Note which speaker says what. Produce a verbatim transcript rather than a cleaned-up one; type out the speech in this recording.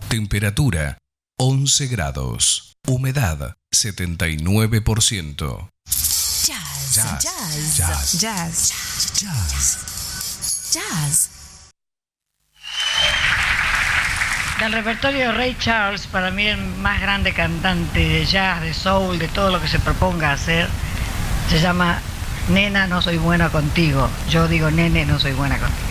Speaker 1: Temperatura once grados. Humedad setenta y nueve por ciento.
Speaker 2: Jazz,
Speaker 1: Jazz,
Speaker 2: jazz,
Speaker 1: jazz,
Speaker 2: jazz,
Speaker 1: Jazz.
Speaker 2: jazz.
Speaker 3: Del repertorio de Ray Charles, para mí el más grande cantante de jazz, de soul, de todo lo que se proponga hacer, se llama Nena, no soy buena contigo. Yo digo, nene, no soy buena contigo.